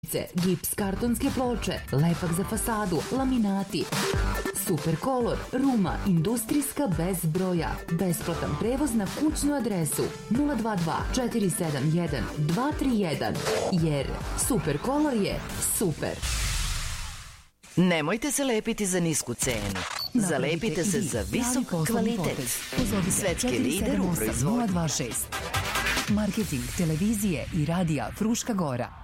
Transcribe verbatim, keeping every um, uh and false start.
gips, kartonske ploče, lepak za fasadu, laminati. Superkolor, ruma, industrijska bez broja. Besplatan prevoz na kućnu adresu nula dva dva četiri sedam jedan dva tri jedan, jer Superkolor je super. Nemojte se lepiti za nisku cenu. Zalepite se za visok kvalitet. Svetski lider u proizvodnji. Marketing televizije i radija Fruška Gora.